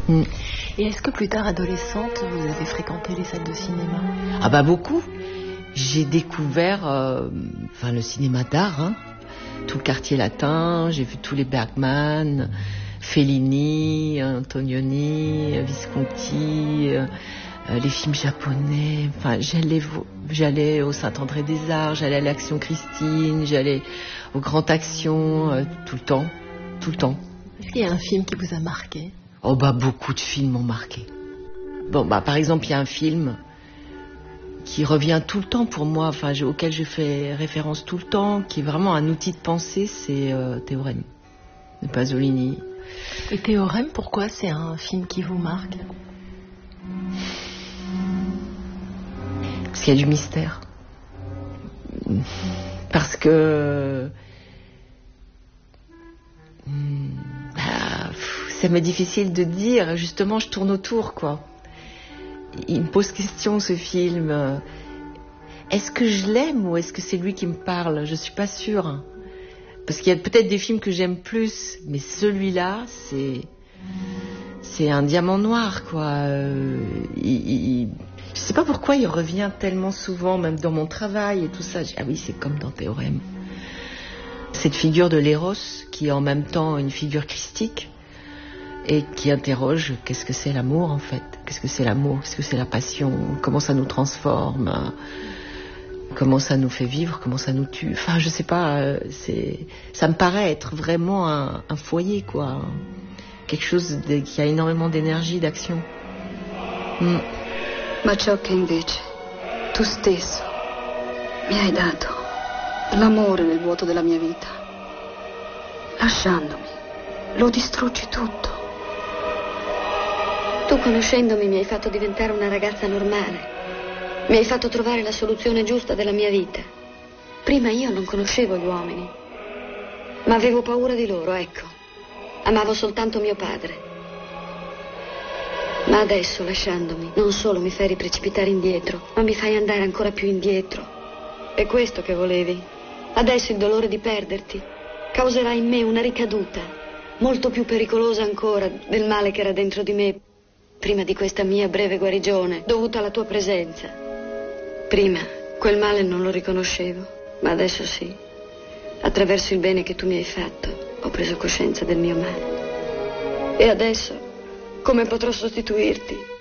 Mm. Et est-ce que plus tard, adolescente, vous avez fréquenté les salles de cinéma? Ah bah beaucoup. J'ai découvert le cinéma d'art, hein. Tout le quartier latin, j'ai vu tous les Bergman, Fellini, Antonioni, Visconti, les films japonais. Enfin, j'allais au Saint-André-des-Arts, j'allais à l'Action Christine, j'allais au Grand Action, tout le temps. Est-ce qu'il y a un film qui vous a marqué? Oh bah beaucoup de films m'ont marqué. Bon bah par exemple il y a un film qui revient tout le temps pour moi, auquel je fais référence tout le temps, qui est vraiment un outil de pensée, c'est Théorème de Pasolini. Et Théorème, pourquoi c'est un film qui vous marque? Parce qu'il y a du mystère. Parce que ça m'est difficile de dire. Justement, je tourne autour, quoi. Il me pose question, ce film. Est-ce que je l'aime ou est-ce que c'est lui qui me parle? Je suis pas sûre. Parce qu'il y a peut-être des films que j'aime plus, mais celui-là, c'est un diamant noir, quoi. Je sais pas pourquoi il revient tellement souvent, même dans mon travail et tout ça. Ah oui, c'est comme dans Théorème. Cette figure de l'éros, qui est en même temps une figure christique, et qui interroge qu'est-ce que c'est l'amour, en fait. Qu'est-ce que c'est l'amour? Qu'est-ce que c'est la passion? Comment ça nous transforme? Comment ça nous fait vivre? Comment ça nous tue? Enfin, je sais pas, ça me paraît être vraiment un foyer, quoi. Quelque chose qui a énormément d'énergie, d'action. Ma ciò che invece tu stesso mi hai dato, l'amore nel vuoto della mia vita, lasciandomi, lo distruggi tutto. Tu, conoscendomi, mi hai fatto diventare una ragazza normale. Mi hai fatto trovare la soluzione giusta della mia vita. Prima io non conoscevo gli uomini, ma avevo paura di loro, ecco. Amavo soltanto mio padre. Ma adesso, lasciandomi, non solo mi fai riprecipitare indietro, ma mi fai andare ancora più indietro. È questo che volevi? Adesso il dolore di perderti causerà in me una ricaduta molto più pericolosa ancora del male che era dentro di me prima di questa mia breve guarigione dovuta alla tua presenza. Prima quel male non lo riconoscevo, ma adesso sì. Attraverso il bene che tu mi hai fatto ho preso coscienza del mio male. E adesso come potrò sostituirti?